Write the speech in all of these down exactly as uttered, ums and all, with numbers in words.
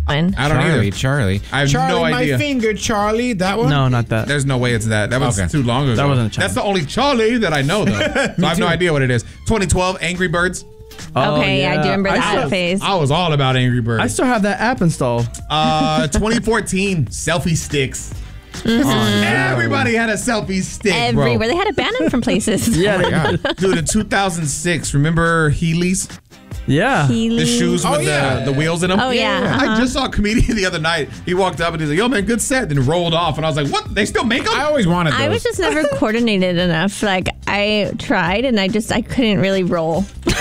one. I don't Charlie, either. Charlie. I have Charlie, no my idea. finger, Charlie. That one? No, not that. There's no way it's that. That was Okay. too long ago. That wasn't a Charlie. That's the only Charlie that I know, though. So I have no idea what it is. twenty twelve, Angry Birds. Oh, Okay, I do remember I that still, phase. I was all about Angry Birds. I still have that app installed. Uh, twenty fourteen, selfie sticks. Everybody had a selfie stick, Everywhere. bro. They had to ban them from places. Yeah, they- God. Dude, in two thousand six, remember Heelys? yeah. Healy. The shoes Oh, with yeah. the, the wheels in them? Oh, yeah. I Uh-huh. just saw a comedian the other night. He walked up and he's like, yo, man, good set. Then rolled off. And I was like, what? They still make them? I always wanted those. I was just never coordinated enough. Like, I tried and I just, I couldn't really roll.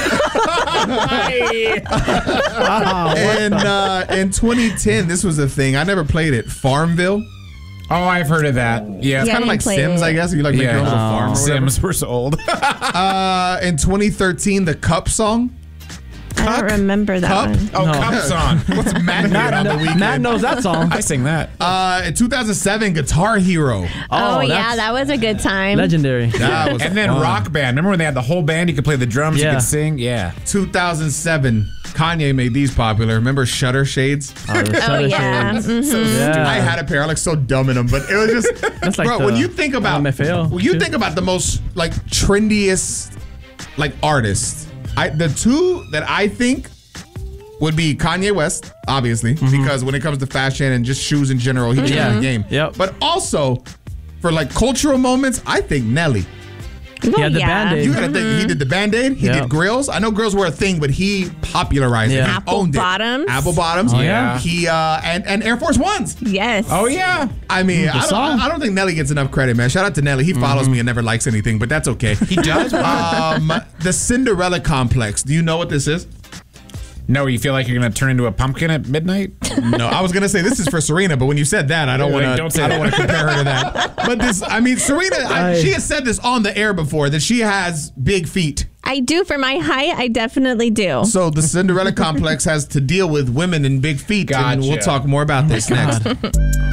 And uh, in twenty ten, this was a thing. I never played it. Farmville. Oh, I've heard of that. Yeah. It's Yeah, kind of I like played Sims, it. I guess. You like make Yeah. your own little farm or whatever. Sims were so old. Uh, in twenty thirteen, the Cup song. I don't remember that Cup? one. Oh, No. Cup song. What's Matt doing on the weekend? Matt knows that song. I sing that. Uh, in two thousand seven, Guitar Hero. Oh, yeah, that's that was a good time. legendary. That was And then fun. Rock Band. Remember when they had the whole band? You could play the drums, you Yeah. could sing. Yeah. two thousand seven, Kanye made these popular. Remember Shutter Shades? Oh, the Oh, Shutter yeah. Shades. Mhm. Yeah. I had a pair. I look so dumb in them, but it was just, That's like bro. the when you think about, L M F A O, when you too. think about the most like trendiest like artists, I the two that I think would be Kanye West, obviously, because when it comes to fashion and just shoes in general, he changed Yeah. the game. Yep. But also for like cultural moments, I think Nelly. Oh, had the yeah. Band-Aid. You gotta think he did the Band-Aid, he Yep. did grills. I know grills were a thing, but he popularized it. Yeah. He Apple owned bottoms. it. Apple bottoms. Oh, yeah. He uh and, and Air Force Ones. Yes. Oh, yeah. I mean, I song. don't, I don't think Nelly gets enough credit, man. Shout out to Nelly. He follows me and never likes anything, but that's okay. He does? um, the Cinderella Complex. Do you know what this is? No, you feel like you're going to turn into a pumpkin at midnight? No, I was gonna say this is for Serena, but when you said that, I don't Wait, want don't to. say I don't that. want to compare her to that. But this, I mean, Serena, I, I- she has said this on the air before that she has big feet. I do for my height. I definitely do. So the Cinderella Complex has to deal with women and big feet, and we'll Gotcha. talk more about this next.